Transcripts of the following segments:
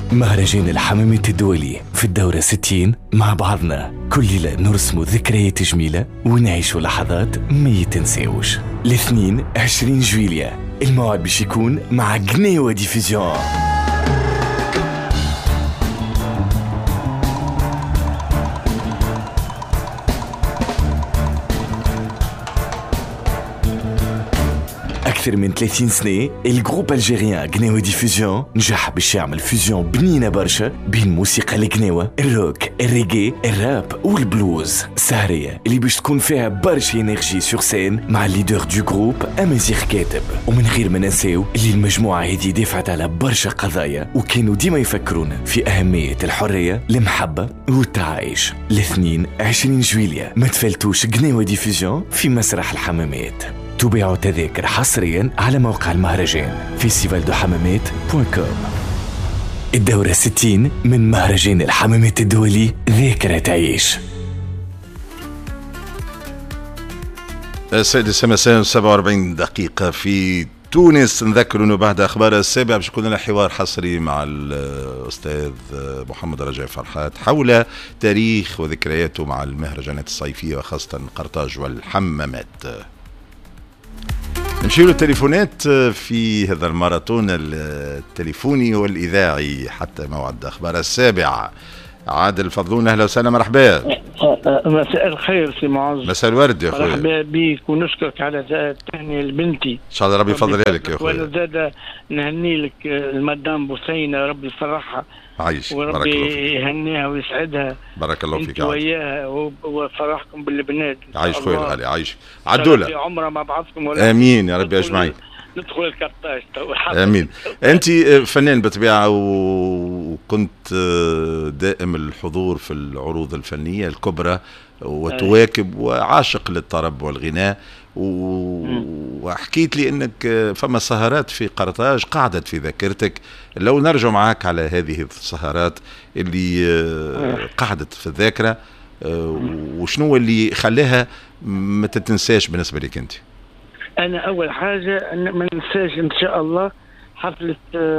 مهرجان الحمامات الدولي في الدورة 60 مع بعضنا كل ليلة نرسم ذكريات جميلة ونعيش لحظات ما يتنساوش. الاثنين 20 جويلية الموعد باش يكون مع قناوة ديفيزيون. أكثر من 30 سنة الجروب الجيريان قناوة ديفوزيون نجح باش يعمل فيزيون بنينة برشا بين موسيقى القناوة، الروك، الريغي، الراب والبلوز. سهرية اللي باش تكون فيها برشا انرجي سور سين مع الليدر دو جروب أمازيغ كاتب. ومن غير ما ننساو اللي المجموعة هذه دافعت على برشا قضايا وكانوا ديما يفكرونا في أهمية الحرية، المحبة والتعايش. الاثنين 20 جويلية ما تفلتوش قناوة ديفوزيون في مسرح الحمامات. تباعوا تذاكر حصريا على موقع المهرجان festivaldohammamat.com. الدورة 60 من مهرجان الحمامات الدولي، ذاكرة تعيش. السادسة مساء 47 دقيقة في تونس. نذكر أنه بعد أخبار السابع باش يكون لنا حوار حصري مع الأستاذ محمد رجاء فرحات حول تاريخ وذكرياته مع المهرجانات الصيفية وخاصة قرطاج والحمامات. نمشيو للتليفونات في هذا الماراثون التليفوني والإذاعي حتى موعد أخبار السابع. عادل فضلون، أهلا وسهلا، مرحبا. مساء الخير سي معز. مساء الورد يا أخوي. مرحبا بك ونشكرك على التهنئة لبنتي. إن شاء الله ربي يفضلها لك يا أخوي. وأنا زاد نهني لك المدام بوسينة، ربي يفرحها. عايش. وربي يهنيها ويسعدها. بارك الله فيك. انت وياها وفرحكم بالبنات. عايش خويا الغالي، عايش. عدولة. عمره ما بعضكم ولا. آمين يا ربي أجمعين. ندخل الكرطاج. امين. انت فنان بطبيعه وكنت دائم الحضور في العروض الفنيه الكبرى وتواكب وعاشق للطرب والغناء، وحكيت لي انك فما سهرات في قرطاج قعدت في ذاكرتك. لو نرجع معاك على هذه السهرات اللي قعدت في الذاكره، وشنو اللي خلاها ما تتنساش بالنسبه لك انت؟ أنا أول حاجة ما ننساش إن شاء الله حفلة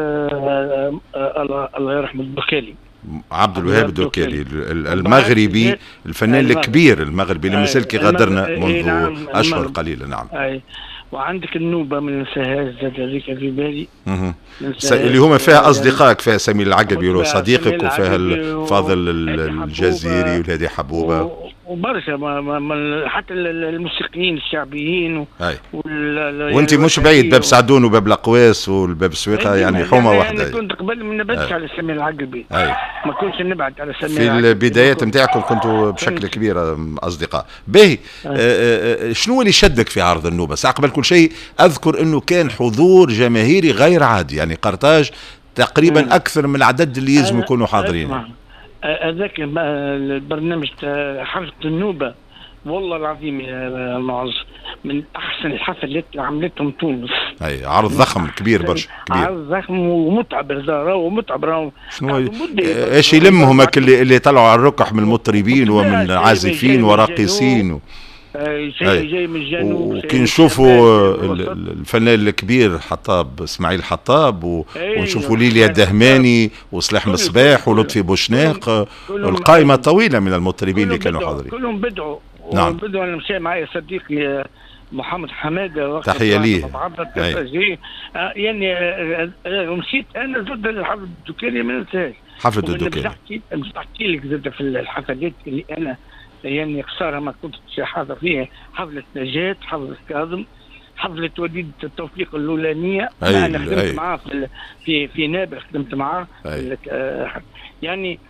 الله يرحمه الدكالي، عبد الوهاب الدكالي المغربي، الفنان الكبير المغربي اللي مسلك غادرنا منذ أشهر قليلة. نعم. وعندك النوبة ما ننساهاش، زاد هذيك في بالي. اللي هما فيها أصدقائك، فيها سمير العقبي وصديقك، وفيها الفاضل الجزيري والهادي حبوبة وبرشا حتى الموسيقيين الشعبيين وانت مش بعيد، باب سعدون وباب الأقواس والباب السويقة يعني حومة واحدة. أنا كنت قبل ما نبعدش على سمير العقبي، ما كنتش نبعد على سمير في العقبي. البدايات نتاعكم كنتوا بشكل كبير أصدقاء. باهي، شنو اللي شدك في عرض النوبة؟ قبل كل شيء أذكر أنه كان حضور جماهيري غير عادي، يعني قرطاج تقريبا أكثر من العدد اللي يلزم يكونوا حاضرين. هذاك البرنامج حفلة النوبة والله العظيم يا معز من أحسن الحفلات اللي عملتهم تونس. أي عرض ضخم كبير برشا، كبير عرض ضخم ومتعب ومتعب. شنو ايش يلمهم اللي طلعوا على الركح من المطربين ومن عازفين وراقصين جاي من الجنوب. وكي نشوفوا الفنان الكبير حطاب اسماعيل حطاب ونشوفوا ليليا الدهماني وصلاح مصباح ولطفي بوشناق، القائمة طويلة من المطربين اللي كانوا حاضرين. كلهم بدعوا. نعم. بدعوا. أنا مشي معي صديقي محمد حمادة، تحية ليه. يعني ومشيت أنا زرت الحفلة الدكالي ما ننساهاش. حفلة الدكالي مش تحكي لك زرت في الحفلات اللي أنا يعني قصارها ما كنتش حاضر فيها. حفلة نجاة، حفلة كاظم، حفلة وليد التوفيق الأولانية. أنا خدمت معاه في نابل، خدمت معاه يعني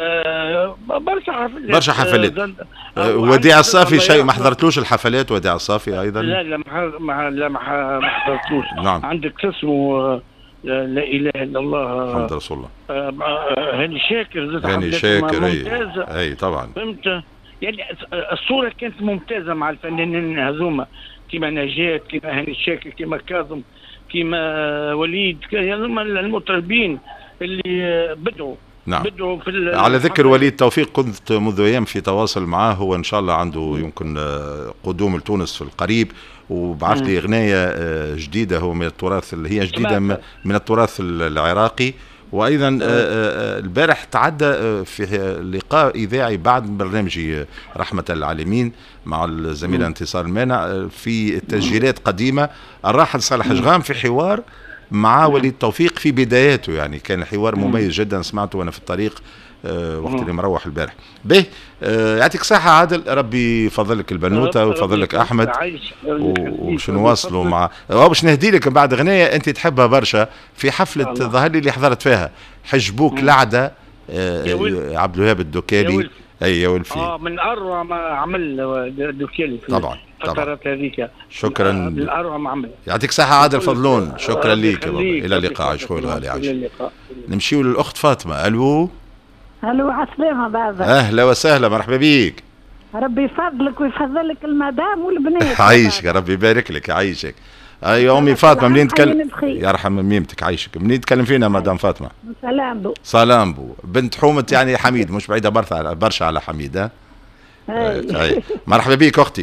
برشا حفلات. وديع الصافي شيء ما حضرتلوش الحفلات؟ وديع الصافي أيضا لا ما حضرتلوش. نعم. عندك اسمه لا إله إلا الله محمد رسول الله، هاني شاكر. هاني شاكر أي طبعا. فهمت يعني الصورة كانت ممتازة مع الفنانين هذوما، كما نجاة، كما هاني شاكر، كما كاظم، كما وليد، هذوما المطربين اللي بدعوا. نعم. على ذكر وليد توفيق، كنت منذ أيام في تواصل معه، هو إن شاء الله عنده يمكن قدوم لتونس في القريب، وبعث لي أغنية جديدة، هو من التراث اللي هي جديدة من التراث العراقي، وايضا البارح تعدى في لقاء اذاعي بعد برنامجي رحمه العالمين مع الزميله انتصار المانع في تسجيلات قديمه الراحل صالح جغام في حوار مع وليد توفيق في بداياته، يعني كان حوار مميز جدا سمعته وانا في الطريق وقت اللي مروح البارح. به يعطيك صحة عادل، ربي يفضلك البنوتة ويفضلك أحمد وباش نواصلوا مع باش نهدي لك بعد غنية أنت تحبها برشا في حفلة ظهر لي اللي حضرت فيها حجبوك لعدة عبد الوهاب الدكالي. أي يا ولفي من أروع ما عمل الدكالي طبعا الفترات هذيك. شكرا من أروع ما عمل. يعطيك صحة عادل فضلون، شكرا ليك. إلى اللقاء عايش خويا الغالي عايش. نمشيو للأخت فاطمة. ألو عسلامة بابا. أهلا وسهلا مرحبا بيك. ربي يفضلك ويفضلك المدام والبنات. عايشك ربي يبارك لك يعيشك. يا أمي فاطمة منين تكلم؟ يرحم ميمتك عايشك. منين تكلم فينا مدام فاطمة؟ سلامبو. سلامبو بنت حومة يعني حميد، مش بعيدة برشا على حميد. ها مرحبا بيك أختي.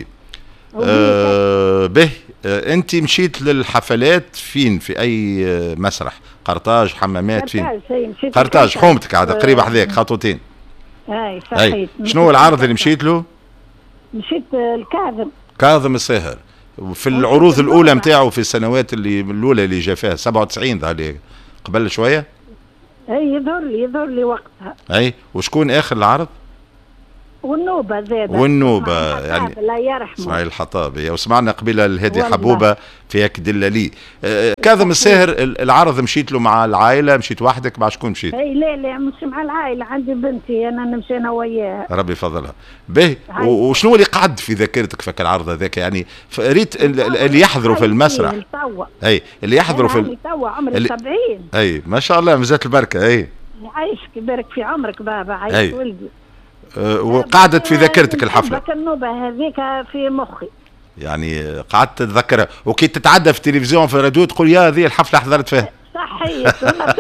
به أنت مشيت للحفلات فين؟ في أي مسرح؟ قرطاج حمامات فين؟ قرطاج حومتك عاد قريبة حذاك خطوتين. اي صحيح. شنو العرض اللي مشيت له؟ مشيت كاظم الساهر في العروض الأولى متاعه في السنوات الأولى اللي جا فيها 97 ظهر قبل شوية. اي يظهر لي وقتها. اي وشكون آخر العرض؟ والنوبة زاد. والنوبة يعني لا يرحمه اسماعيل الحطابي، وسمعنا قبيله الهادي حبوبة في هيك دلالي. كاظم الساهر العرض مشيت له مع العائلة؟ مشيت وحدك مع شكون مشيت؟ اي لا مش مع العائلة، عندي بنتي انا نمشي انا وياها. ربي يفضلها. باهي وشنو اللي قعد في ذاكرتك فك العرض هذاك؟ يعني ريت اللي يحضروا في المسرح. اي اللي يحضروا في توا عمري 70. اي ما شاء الله مزات البركة. اي عايشك يبارك في عمرك بابا. عايش ولدي. وقعدت في ذاكرتك الحفلة؟ النوبة هذيك في مخي، يعني قعدت تتذكرها وكي تتعدى في التلفزيون في الراديو تقول يا هذه الحفلة حضرت فيها. صحيح.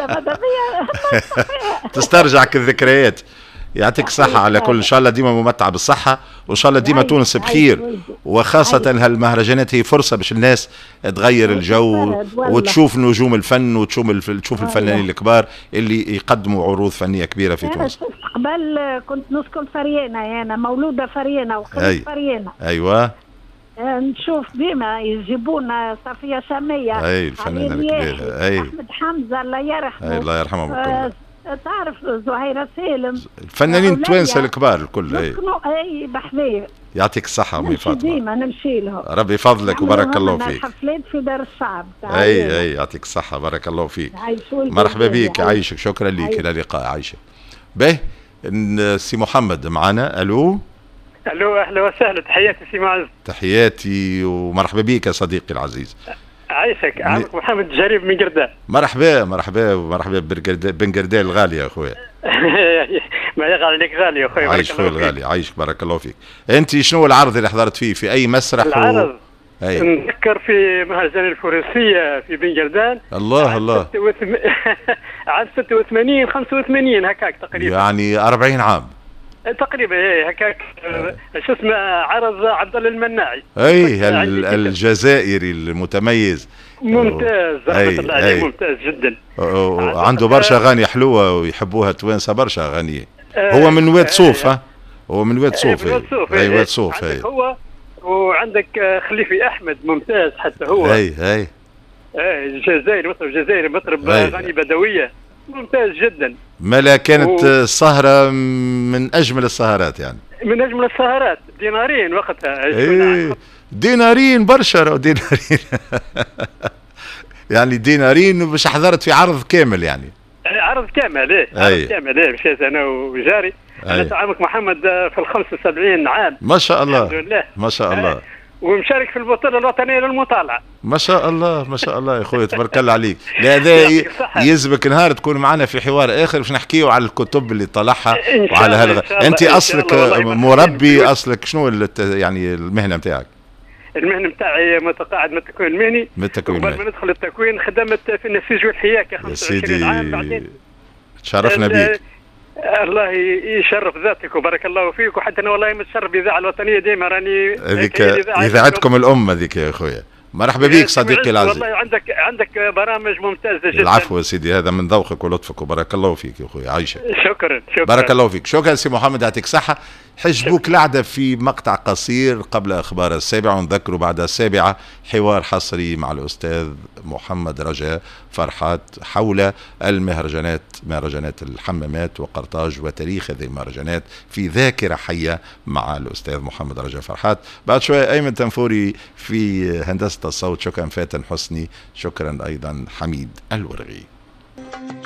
تسترجعك الذكريات. يعطيك الصحة على كل، إن شاء الله ديما ممتعة بالصحة، وإن شاء الله ديما تونس بخير، وخاصة هالمهرجانات هي فرصة باش الناس تغير الجو وتشوف نجوم الفن وتشوف الفنانين الكبار اللي يقدموا عروض فنية كبيرة في تونس. قبل كنت نسكن فريانة، أنا مولودة فريانة وخلت فريانة. أيوة نشوف ديما يجيبونا صفية سامية، أي الفنانة الكبيرة، أي أحمد حمزة الله يرحمه، أي الله يرحمهم. تعرف زهيرة سالم، الفنانين التوانسة الكبار الكل. اي بحذايا. يعطيك الصحة أمي فاطمة. ديما نمشي لهم. ربي يفضلك وبارك الله فيك. حفلات في دار الشعب. اي يعطيك الصحة بارك الله فيك. مرحبا بيك عايشك، شكرا ليك. إلى اللقاء عايشك. باهي سي محمد معنا. ألو أهلا وسهلا. تحياتي سي معز. تحياتي ومرحبا بيك يا صديقي العزيز. عايشك. عمك محمد جريب من قردان. مرحبا بن قردان الغالي يا اخويا. ما يغالي لك غالي يا اخويا. عايش خويا الغالي، عايشك بارك الله فيك. انت شنو العرض اللي حضرت فيه في اي مسرح؟ العرض نذكر في مهرجان الفروسية في بن قردان. الله عام 86 85 هكاك تقريبا، يعني 40 عام تقريبا. هكاك. شو اسمه؟ عرض عبد الله المناعي. الجزائري المتميز. ممتاز رحمة الله عليه. ممتاز جدا. عنده برشا اغاني حلوه ويحبوها التوانسه برشا اغانيه. هو من واد صوف. هو من واد صوف. واد صوف. هو وعندك خليفي احمد ممتاز حتى هو. الجزائري مطرب اغاني بدويه ممتاز جدا. ملا كانت السهرة من أجمل السهرات، يعني من أجمل السهرات. دينارين وقتها. دينارين برشا دينارين. يعني دينارين باش حضرت في عرض كامل، يعني عرض كامل. عرض كامل. مشيت أنا وجاري. أنا تعامك محمد في 75 عام. ما شاء الله. الحمد لله. ما شاء الله. ومشارك في البطولة الوطنية للمطالعة. ما شاء الله ما شاء الله يا اخويا تبارك الله عليك. هذا يلزمك نهار تكون معنا في حوار اخر باش نحكيو على الكتب اللي طلعها وعلى هذا. انت اصلك مربي، اصلك شنو يعني المهنة نتاعك؟ المهنة نتاعي متقاعد من التكوين المهني. قبل ما ندخل التكوين خدمت في النسيج والحياكة 25 عام. بعدين تشرفنا بيك. الله يشرف ذاتك وبارك الله فيك. وحتى انا والله متشرف بالاذاعه الوطنيه ديما راني. هذيك اذاعتكم الام هذيك يا اخويا. مرحبا بك صديقي العزيز. والله عندك برامج ممتازه جدا. العفو يا سيدي، هذا من ذوقك ولطفك وبارك الله فيك يا اخوي. عايشه. شكرا. بارك الله فيك. شكرا سي محمد، يعطيك صحه. حجبوك العادة في مقطع قصير قبل أخبار 7، ونذكروا بعد 7 حوار حصري مع الأستاذ محمد رجاء فرحات حول المهرجانات، مهرجانات الحمامات وقرطاج وتاريخ هذه المهرجانات في ذاكرة حية مع الأستاذ محمد رجاء فرحات. بعد شوية أيمن تنفوري في هندسة الصوت. شكرا فاتن حسني، شكرا أيضا حميد الورغي.